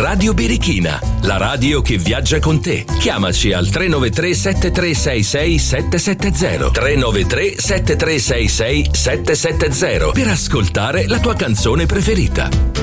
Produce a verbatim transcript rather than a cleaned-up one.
Radio Birichina, la radio che viaggia con te. Chiamaci al tre nove tre sette tre sei sei sette sette zero tre nove tre sette tre sei sei sette sette zero per ascoltare la tua canzone preferita.